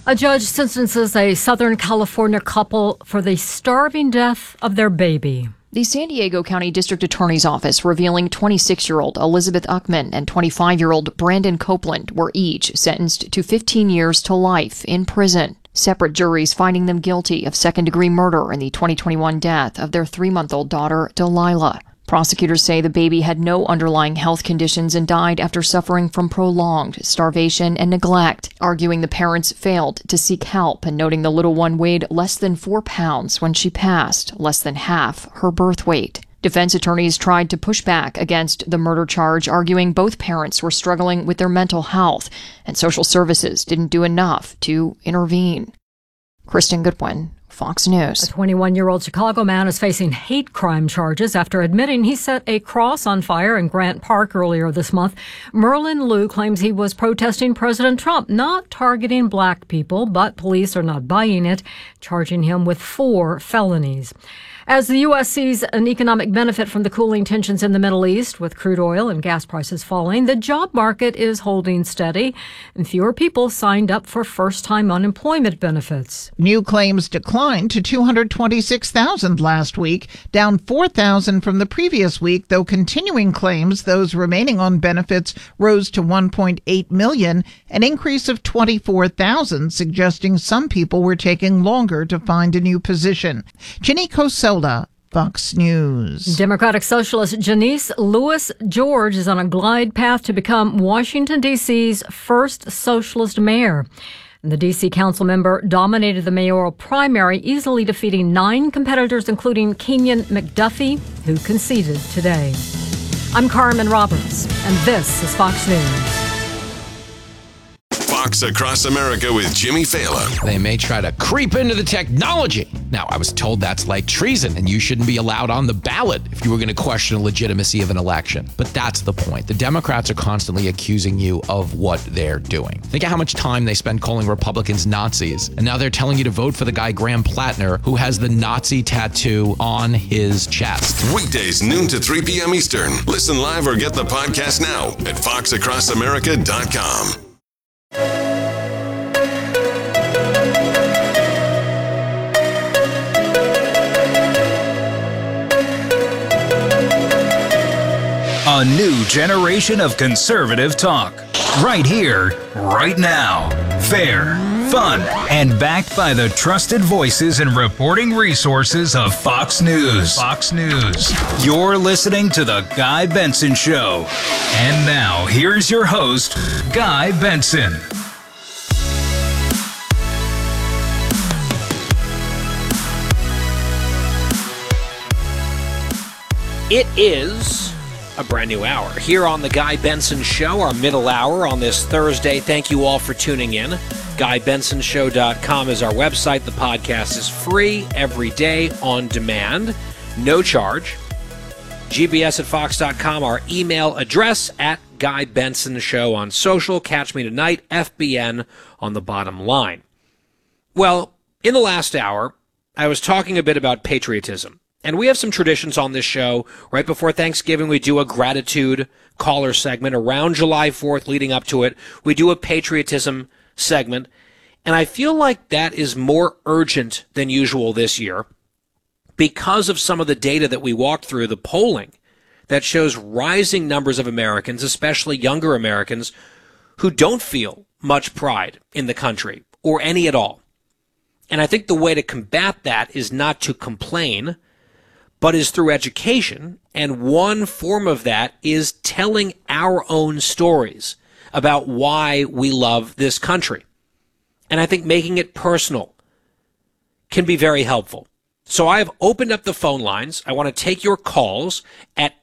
A judge sentences a Southern California couple for the starving death of their baby. The San Diego County District Attorney's Office revealing 26-year-old Elizabeth Uckman and 25-year-old Brandon Copeland were each sentenced to 15 years to life in prison. Separate juries finding them guilty of second-degree murder in the 2021 death of their 3-month-old daughter, Delilah. Prosecutors say the baby had no underlying health conditions and died after suffering from prolonged starvation and neglect, arguing the parents failed to seek help and noting the little one weighed less than 4 pounds when she passed, less than half her birth weight. Defense attorneys tried to push back against the murder charge, arguing both parents were struggling with their mental health and social services didn't do enough to intervene. Kristen Goodwin, Fox News. A 21-year-old Chicago man is facing hate crime charges after admitting he set a cross on fire in Grant Park earlier this month. Merlin Liu claims he was protesting President Trump, not targeting black people, but police are not buying it, charging him with 4 felonies. As the U.S. sees an economic benefit from the cooling tensions in the Middle East, with crude oil and gas prices falling, the job market is holding steady, and fewer people signed up for first-time unemployment benefits. New claims declined to 226,000 last week, down 4,000 from the previous week, though continuing claims, those remaining on benefits, rose to 1.8 million, an increase of 24,000, suggesting some people were taking longer to find a new position. Ginny Coselda, Fox News. Democratic Socialist Janice Lewis George is on a glide path to become Washington, D.C.'s first socialist mayor. The D.C. council member dominated the mayoral primary, easily defeating 9 competitors, including Kenyon McDuffie, who conceded today. I'm Carmen Roberts, and this is Fox News. Fox Across America with Jimmy Fallon. They may try to creep into the technology. Now, I was told that's like treason, and you shouldn't be allowed on the ballot if you were going to question the legitimacy of an election. But that's the point. The Democrats are constantly accusing you of what they're doing. Think of how much time they spend calling Republicans Nazis, and now they're telling you to vote for the guy Graham Plattner, who has the Nazi tattoo on his chest. Weekdays, noon to 3 p.m. Eastern. Listen live or get the podcast now at foxacrossamerica.com. A new generation of conservative talk. Right here, right now. Fair, fun, and backed by the trusted voices and reporting resources of Fox News. Fox News. You're listening to The Guy Benson Show. And now, here's your host, Guy Benson. It is a brand new hour here on The Guy Benson Show, our middle hour on this Thursday. Thank you all for tuning in. GuyBensonShow.com is our website. The podcast is free every day on demand, no charge. GBS at Fox.com, our email address, at Guy Benson Show on social. Catch me tonight, FBN on the bottom line. Well, in the last hour, I was talking a bit about patriotism. And we have some traditions on this show. Right before Thanksgiving, we do a gratitude caller segment. Around July 4th, leading up to it, we do a patriotism segment. And I feel like that is more urgent than usual this year because of some of the data that we walked through, the polling that shows rising numbers of Americans, especially younger Americans, who don't feel much pride in the country or any at all. And I think the way to combat that is not to complain, but is through education, and one form of that is telling our own stories about why we love this country. And I think making it personal can be very helpful. So I have opened up the phone lines. I want to take your calls at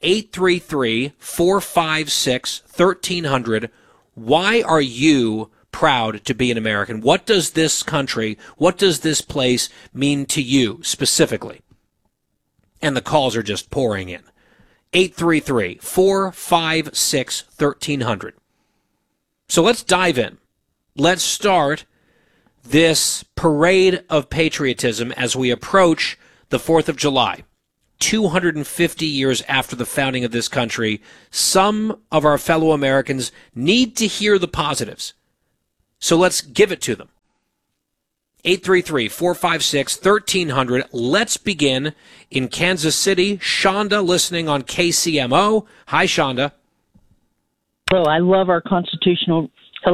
833-456-1300. Why are you proud to be an American? What does this country, what does this place mean to you specifically? And the calls are just pouring in. 833-456-1300. So let's dive in. Let's start this parade of patriotism as we approach the 4th of July. 250 years after the founding of this country, some of our fellow Americans need to hear the positives. So let's give it to them. 833-456-1300. Let's begin in Kansas City. Shonda listening on KCMO. Hi, Shonda. Hello, I love our constitutional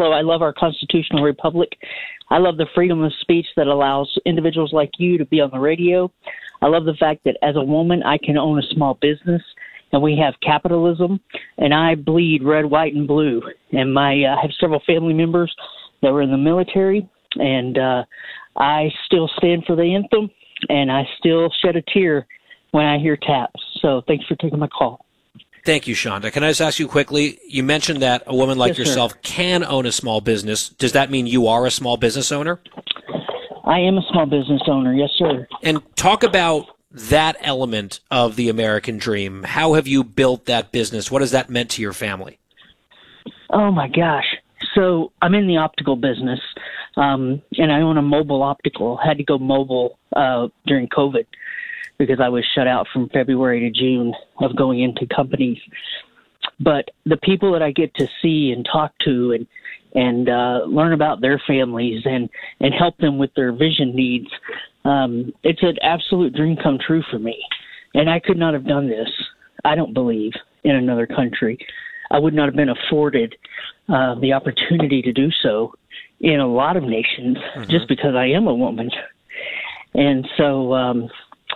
republic. I love the freedom of speech that allows individuals like you to be on the radio. I love the fact that as a woman, I can own a small business, and we have capitalism, and I bleed red, white, and blue. And I have several family members that were in the military, and I still stand for the anthem, and I still shed a tear when I hear taps. So thanks for taking my call. Thank you, Shonda. Can I just ask you quickly, you mentioned that a woman like yourself can own a small business. Does that mean you are a small business owner? I am a small business owner, yes, sir. And talk about that element of the American dream. How have you built that business? What has that meant to your family? Oh, my gosh. So I'm in the optical business, and I own a mobile optical. I had to go mobile during COVID, because I was shut out from February to June of going into companies. But the people that I get to see and talk to and learn about their families and help them with their vision needs, it's an absolute dream come true for me. And I could not have done this, I don't believe, in another country. I would not have been afforded the opportunity to do so in a lot of nations just because I am a woman. And so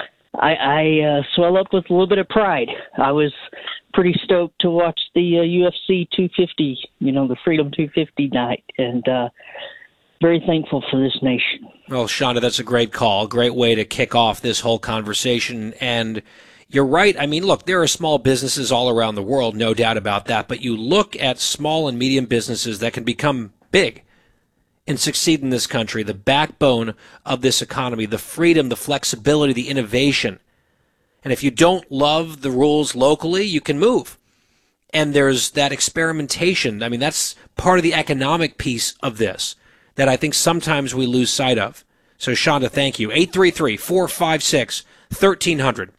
I swell up with a little bit of pride. I was pretty stoked to watch the UFC 250, the Freedom 250 night, and very thankful for this nation. Well, Shonda, that's a great call. Great way to kick off this whole conversation. And you're right. I mean, look, there are small businesses all around the world, no doubt about that. But you look at small and medium businesses that can become big and succeed in this country, the backbone of this economy, the freedom, the flexibility, the innovation. And if you don't love the rules locally, you can move. And there's that experimentation. I mean, that's part of the economic piece of this that I think sometimes we lose sight of. So, Shonda, thank you. 833-456-1300.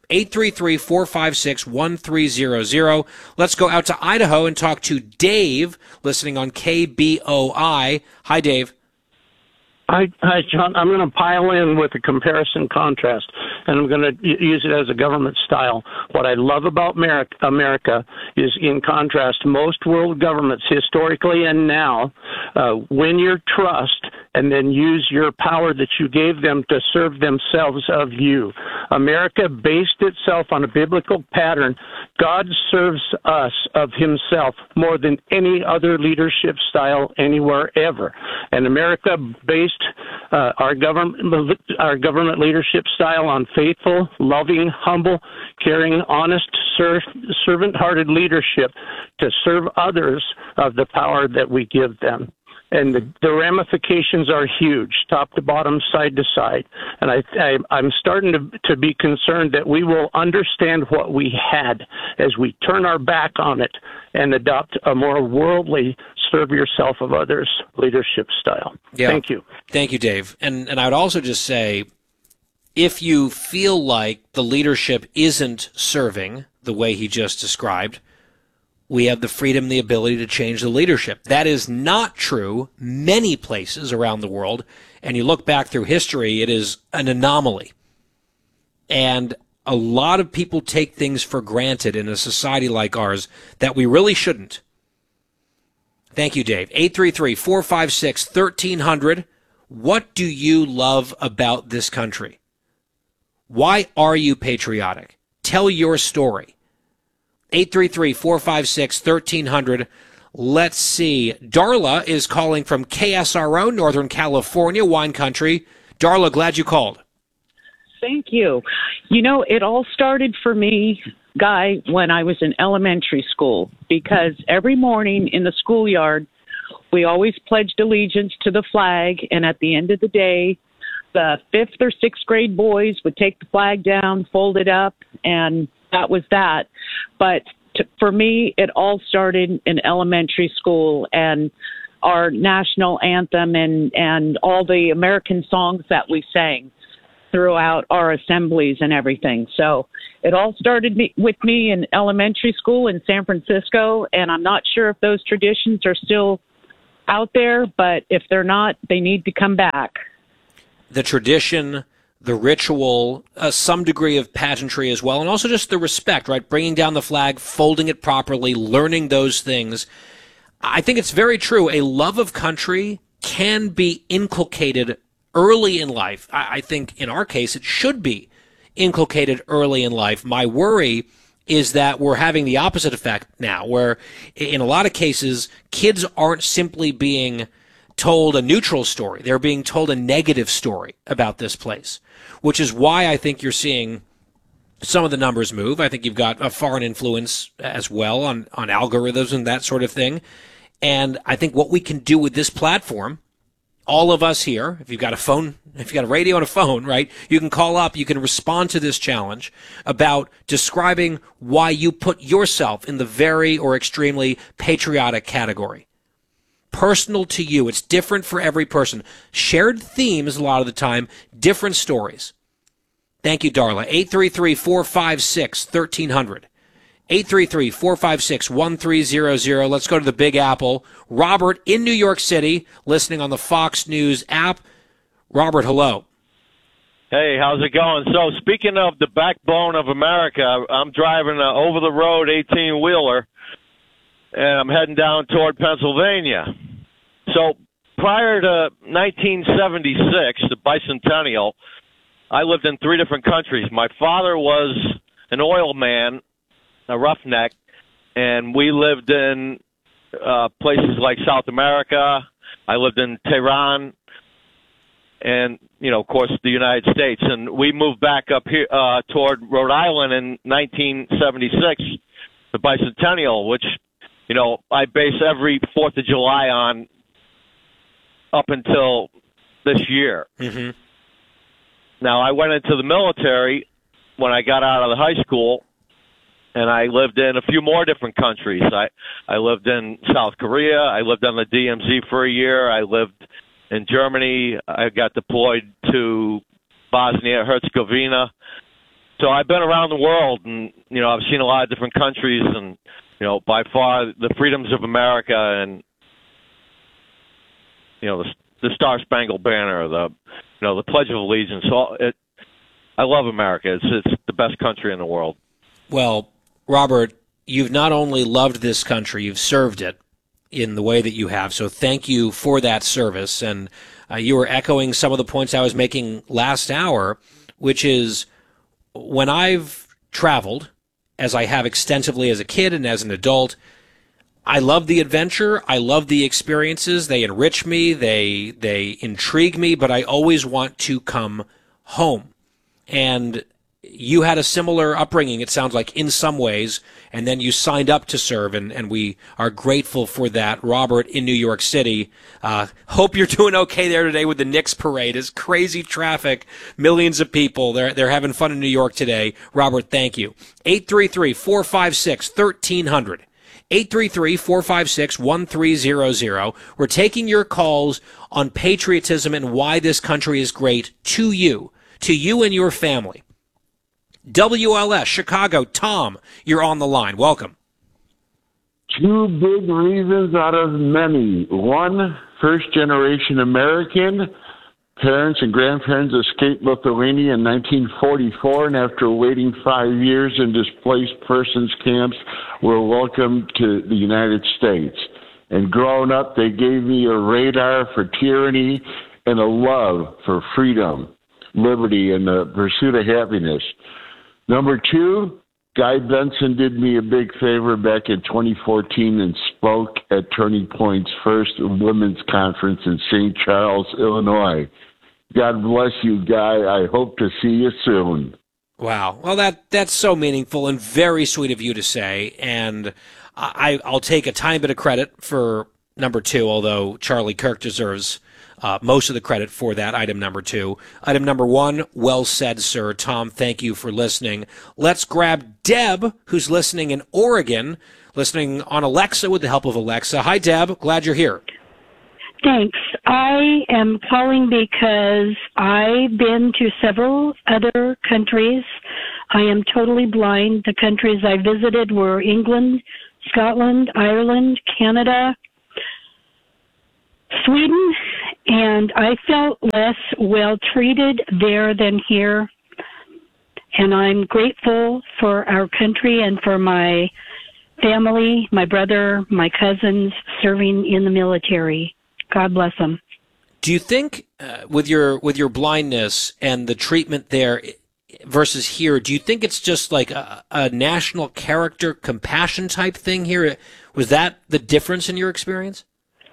833-456-1300. Let's go out to Idaho and talk to Dave, listening on KBOI. Hi, Dave. Hi, John. I'm going to pile in with a comparison contrast, and I'm going to use it as a government style. What I love about America is, in contrast, most world governments, historically and now, win your trust and then use your power that you gave them to serve themselves of you. America based itself on a biblical pattern. God serves us of himself more than any other leadership style anywhere ever. And America based our government leadership style on faithful, loving, humble, caring, honest, servant-hearted leadership to serve others of the power that we give them. And the ramifications are huge, top to bottom, side to side. And I'm starting to be concerned that we will understand what we had as we turn our back on it and adopt a more worldly, serve yourself of others leadership style. Yeah. Thank you. Thank you, Dave. And I would also just say, if you feel like the leadership isn't serving the way he just described, we have the freedom and the ability to change the leadership. That is not true many places around the world. And you look back through history, it is an anomaly. And a lot of people take things for granted in a society like ours that we really shouldn't. Thank you, Dave. 833-456-1300. What do you love about this country? Why are you patriotic? Tell your story. 833-456-1300. Let's see. Darla is calling from KSRO, Northern California, wine country. Darla, glad you called. Thank you. It all started for me, Guy, when I was in elementary school, because every morning in the schoolyard, we always pledged allegiance to the flag, and at the end of the day, the 5th or 6th grade boys would take the flag down, fold it up, and that was that. But for me, it all started in elementary school, and our national anthem and all the American songs that we sang throughout our assemblies and everything. So it all started with me in elementary school in San Francisco, and I'm not sure if those traditions are still out there, but if they're not, they need to come back. the tradition, the ritual, some degree of pageantry as well, and also just the respect, right? Bringing down the flag, folding it properly, learning those things. I think it's very true. A love of country can be inculcated early in life. I think in our case, it should be inculcated early in life. My worry is that we're having the opposite effect now, where in a lot of cases, kids aren't simply being told a neutral story. They're being told a negative story about this place, which is why I think you're seeing some of the numbers move. I think you've got a foreign influence as well on algorithms and that sort of thing. And I think what we can do with this platform, all of us here, if you've got a phone, if you've got a radio and a phone, right, you can call up, you can respond to this challenge about describing why you put yourself in the very or extremely patriotic category. Personal to you. It's different for every person. Shared themes a lot of the time, different stories. Thank you, Darla. 833-456-1300. 833-456-1300. Let's go to the Big Apple. Robert in New York City, listening on the Fox News app. Robert, hello. Hey, how's it going? So, speaking of the backbone of America, I'm driving an over-the-road 18-wheeler, and I'm heading down toward Pennsylvania. So, prior to 1976, the bicentennial, I lived in 3 different countries. My father was an oil man, a roughneck, and we lived in places like South America. I lived in Tehran and, of course, the United States. And we moved back up here toward Rhode Island in 1976, the bicentennial, which, I base every 4th of July on up until this year. Mm-hmm. Now, I went into the military when I got out of the high school, and I lived in a few more different countries. I lived in South Korea. I lived on the DMZ for a year. I lived in Germany. I got deployed to Bosnia-Herzegovina. So I've been around the world, and, I've seen a lot of different countries, and, by far the freedoms of America and, the Star-Spangled Banner, the Pledge of Allegiance. I love America. It's the best country in the world. Well, Robert, you've not only loved this country, you've served it in the way that you have. So thank you for that service. And you were echoing some of the points I was making last hour, which is when I've traveled, as I have extensively as a kid and as an adult, I love the adventure. I love the experiences. They enrich me. They intrigue me, but I always want to come home. And you had a similar upbringing, it sounds like, in some ways, and then you signed up to serve, and we are grateful for that. Robert in New York City, hope you're doing okay there today with the Knicks parade. It's crazy traffic, millions of people. They're having fun in New York today. Robert, thank you. 833-456-1300. 833-456-1300. We're taking your calls on patriotism and why this country is great to you and your family. WLS, Chicago, Tom, you're on the line. Welcome. 2 big reasons out of many. 1, first-generation American. Parents and grandparents escaped Lithuania in 1944, and after waiting 5 years in displaced persons camps, were welcomed to the United States. And growing up, they gave me a radar for tyranny and a love for freedom, liberty, and the pursuit of happiness. Number 2, Guy Benson did me a big favor back in 2014 and spoke at Turning Point's first women's conference in St. Charles, Illinois. God bless you, Guy. I hope to see you soon. Wow. Well, that's so meaningful and very sweet of you to say. And I'll take a tiny bit of credit for number 2, although Charlie Kirk deserves most of the credit for that, item number 2. Item number 1, well said, sir. Tom, thank you for listening. Let's grab Deb, who's listening in Oregon, listening on Alexa with the help of Alexa. Hi, Deb. Glad you're here. Thanks. I am calling because I've been to several other countries. I am totally blind. The countries I visited were England, Scotland, Ireland, Canada, Sweden, and I felt less well treated there than here. And I'm grateful for our country and for my family, my brother, my cousins serving in the military. God bless them. Do you think with your blindness and the treatment there versus here, do you think it's just like a national character compassion type thing here? Was that the difference in your experience?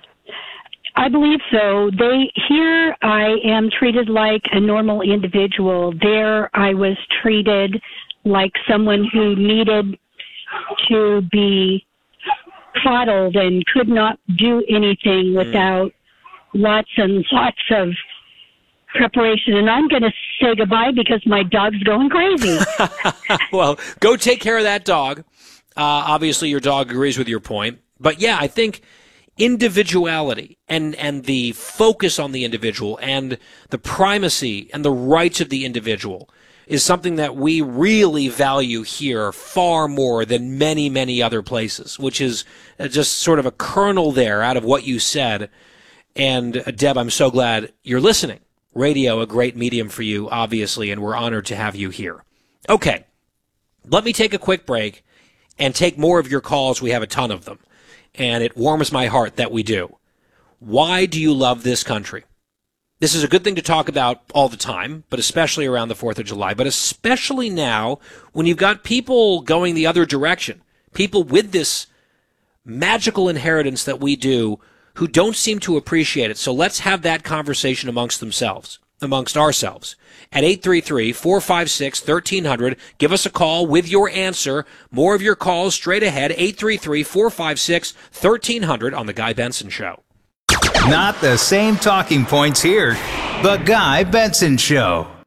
I believe so. Here I am treated like a normal individual. There I was treated like someone who needed to be coddled and could not do anything without lots and lots of preparation. And I'm going to say goodbye because my dog's going crazy. Well, go take care of that dog. Obviously, your dog agrees with your point. But yeah, I think individuality and the focus on the individual and the primacy and the rights of the individual is something that we really value here far more than many, many other places, which is just sort of a kernel there out of what you said. And Deb, I'm so glad you're listening. Radio, a great medium for you, obviously, and we're honored to have you here. Okay, let me take a quick break and take more of your calls. We have a ton of them, and it warms my heart that we do. Why do you love this country? This is a good thing to talk about all the time, but especially around the 4th of July, but especially now when you've got people going the other direction, people with this magical inheritance that we do who don't seem to appreciate it. So let's have that conversation amongst ourselves. At 833-456-1300, give us a call with your answer. More of your calls straight ahead, 833-456-1300 on The Guy Benson Show. Not the same talking points here. The Guy Benson Show.